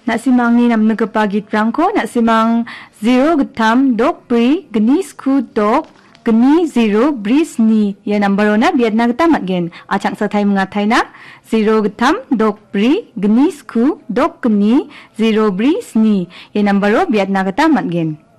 Nasimang ni nam nagapagit prangko nasimang 0 getam dok pri geni sku dok geni 0 bris ni ya number na biat na getam gen acang satai mengatai na 0 getam dok pri geni sku dok geni 0 bris ni ya number biat na getam gen.